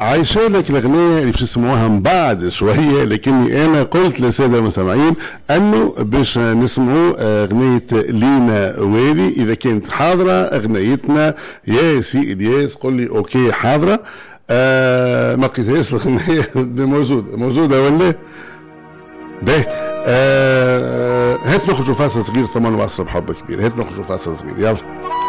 عايشة لك الأغنية اللي باش نسمعوها من بعد شوية، لكني أنا قلت للسادة المستمعين أنه باش نسمعوا أغنية لينا والي. إذا كانت حاضرة أغنيتنا يا سي إلياس قل لي أوكي حاضرة. ما لقيتهاش الأغنية موجودة ولا باهي. هات نخرجوا فاصل صغير ثم نواصل بحب كبير. هات نخرجوا فاصل صغير يلا.